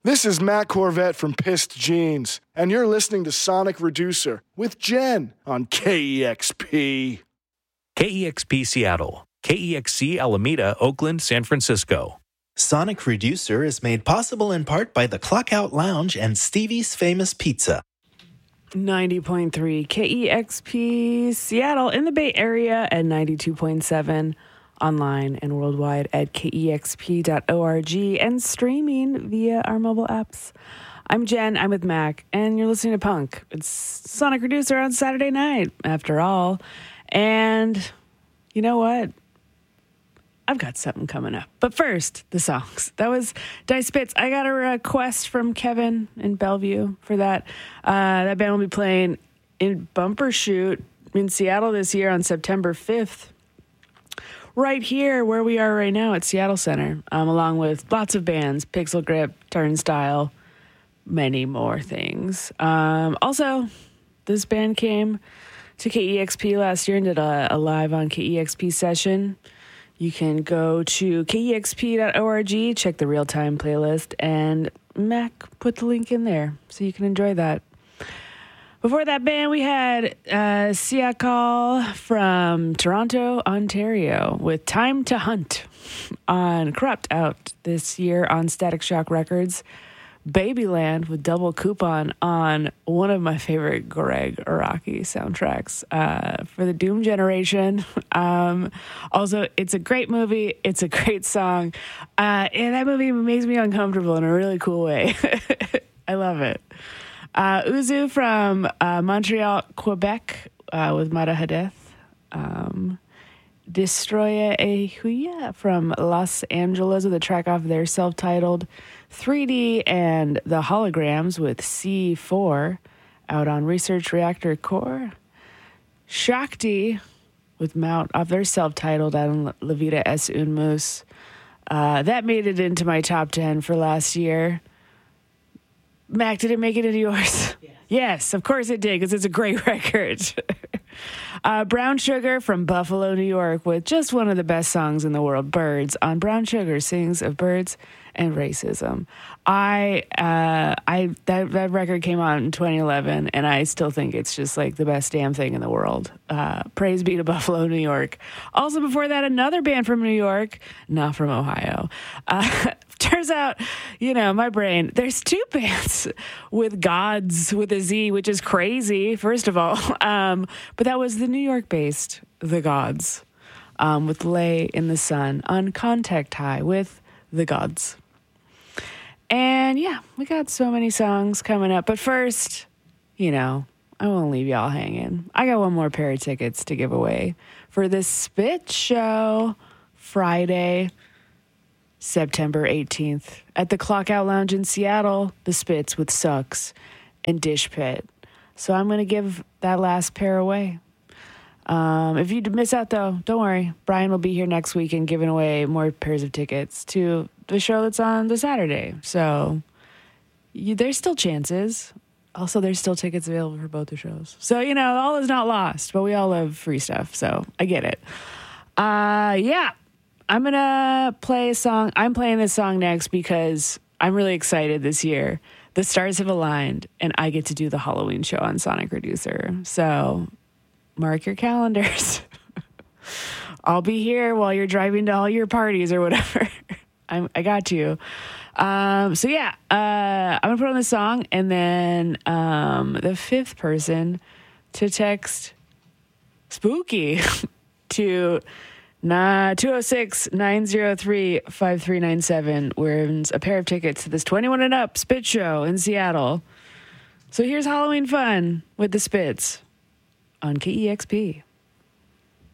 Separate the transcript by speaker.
Speaker 1: This is Matt Corvette from Pissed Jeans, and you're listening to Sonic Reducer with Jen on KEXP.
Speaker 2: KEXP Seattle, KEXC Alameda, Oakland, San Francisco.
Speaker 3: Sonic Reducer is made possible in part by the Clockout Lounge and Stevie's Famous Pizza.
Speaker 4: 90.3 KEXP Seattle in the Bay Area and 92.7 online and worldwide at kexp.org and streaming via our mobile apps. I'm Jen, I'm with Mac, and you're listening to Punk. It's Sonic Reducer on Saturday night, after all. And you know what? I've got something coming up. But first, the songs. That was Die Spitz. I got a request from Kevin in Bellevue for that. That band will be playing in Bumbershoot in Seattle this year on September 5th. Right here where we are right now at Seattle Center, along with lots of bands, Pixel Grip, Turnstile, many more things. Also, this band came to KEXP last year and did a live on KEXP session. You can go to kexp.org, check the real-time playlist, and Mac put the link in there so you can enjoy that. Before that band, we had Siakal from Toronto, Ontario, with Time to Hunt on Corrupt out this year on Static Shock Records. Babyland with Double Coupon on one of my favorite Greg Araki soundtracks for the Doom generation. Also, it's a great movie. It's a great song. And that movie makes me uncomfortable in a really cool way. I love it. Uzu from Montreal, Quebec with Mara Hadeth. Destroya Ehuya from Los Angeles with a track off their self-titled 3D and the Holograms with C4 out on Research Reactor Core. Shakti with Mount off their self-titled out on La Vida es un Mus. That made it into my top 10 for last year. Mac, did it make it into yours? Yes, of course it did, because it's a great record. Brown Sugar from Buffalo, New York, with just one of the best songs in the world, Birds, on Brown Sugar Sings of Birds and Racism. That record came out in 2011, and I still think it's just like the best damn thing in the world. Praise be to Buffalo, New York. Also before that, another band from New York, not from Ohio. Turns out, my brain, there's two bands with gods with a Z, which is crazy, first of all. But that was the New York-based The Gods with Lay in the Sun on Contact High with The Gods. And yeah, we got so many songs coming up. But first, I won't leave y'all hanging. I got one more pair of tickets to give away for the Spit Show Friday, September 18th at the Clockout Lounge in Seattle, the Spits with Sucks and Dish Pit. So I'm going to give that last pair away. If you miss out, though, don't worry. Brian will be here next week and giving away more pairs of tickets to the show that's on the Saturday. So there's still chances. Also, there's still tickets available for both the shows. So, all is not lost, but we all love free stuff. So I get it. Yeah. I'm going to play a song. I'm playing this song next because I'm really excited this year. The stars have aligned, and I get to do the Halloween show on Sonic Reducer. So mark your calendars. I'll be here while you're driving to all your parties or whatever. I got you. So yeah, I'm going to put on the song, and then the fifth person to text Spooky to 206-903-5397 wins a pair of tickets to this 21 and up Spit Show in Seattle. So here's Halloween fun with the Spits on KEXP.